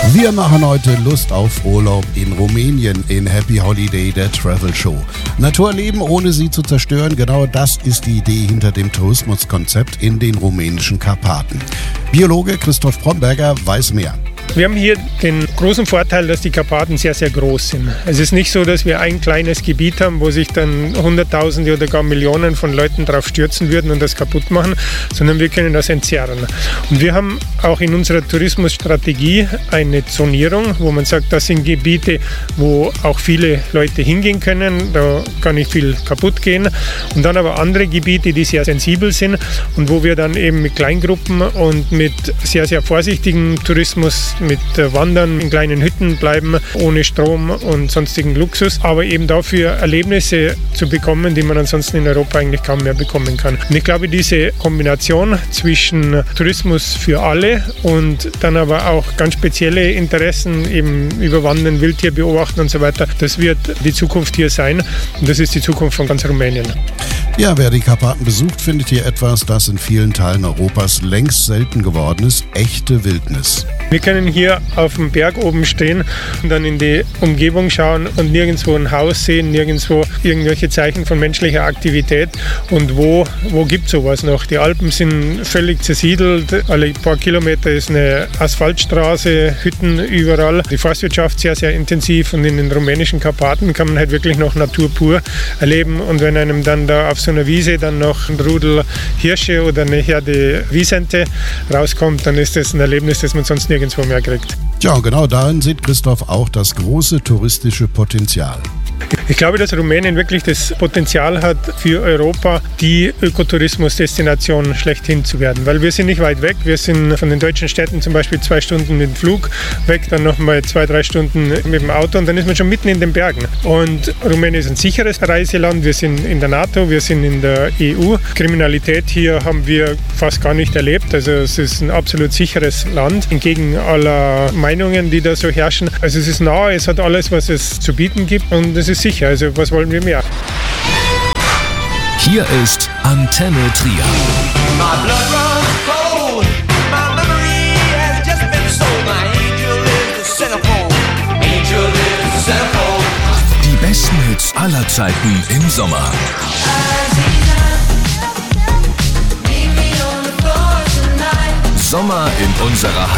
Wir machen heute Lust auf Urlaub in Rumänien in Happy Holiday, der Travel Show. Natur erleben, ohne sie zu zerstören, genau das ist die Idee hinter dem Tourismuskonzept in den rumänischen Karpaten. Biologe Christoph Bromberger weiß mehr. Wir haben hier den großen Vorteil, dass die Karpaten sehr, sehr groß sind. Es ist nicht so, dass wir ein kleines Gebiet haben, wo sich dann Hunderttausende oder gar Millionen von Leuten drauf stürzen würden und das kaputt machen, sondern wir können das entzerren. Und wir haben auch in unserer Tourismusstrategie eine Zonierung, wo man sagt, das sind Gebiete, wo auch viele Leute hingehen können, da kann nicht viel kaputt gehen. Und dann aber andere Gebiete, die sehr sensibel sind und wo wir dann eben mit Kleingruppen und mit sehr, sehr vorsichtigem Tourismus mit Wandern in kleinen Hütten bleiben, ohne Strom und sonstigen Luxus, aber eben dafür Erlebnisse zu bekommen, die man ansonsten in Europa eigentlich kaum mehr bekommen kann. Und ich glaube, diese Kombination zwischen Tourismus für alle und dann aber auch ganz spezielle Interessen, eben über Wandern, Wildtier beobachten und so weiter, das wird die Zukunft hier sein und das ist die Zukunft von ganz Rumänien. Ja, wer die Karpaten besucht, findet hier etwas, das in vielen Teilen Europas längst selten geworden ist: echte Wildnis. Wir können hier auf dem Berg oben stehen und dann in die Umgebung schauen und nirgendwo ein Haus sehen, nirgendwo irgendwelche Zeichen von menschlicher Aktivität. Und wo gibt es sowas noch? Die Alpen sind völlig zersiedelt, alle paar Kilometer ist eine Asphaltstraße, Hütten überall. Die Forstwirtschaft sehr, sehr intensiv und in den rumänischen Karpaten kann man halt wirklich noch Natur pur erleben. Und wenn einem dann da auf so einer Wiese dann noch ein Rudel Hirsche oder eine Herde Wisente rauskommt, dann ist das ein Erlebnis, das man sonst nirgendwo mehr kriegt. Ja, genau darin sieht Christoph auch das große touristische Potenzial. Ich glaube, dass Rumänien wirklich das Potenzial hat, für Europa die Ökotourismusdestination schlechthin zu werden. Weil wir sind nicht weit weg. Wir sind von den deutschen Städten zum Beispiel 2 Stunden mit dem Flug weg, dann nochmal 2-3 Stunden mit dem Auto und dann ist man schon mitten in den Bergen. Und Rumänien ist ein sicheres Reiseland. Wir sind in der NATO, wir sind in der EU. Kriminalität hier haben wir fast gar nicht erlebt. Also es ist ein absolut sicheres Land, entgegen aller Meinungen, die da so herrschen. Also es ist nah, es hat alles, was es zu bieten gibt und es ist sicher. Also was wollen wir mehr? Hier ist Antenne Trier. Die besten Hits aller Zeiten im Sommer. Sommer in unserer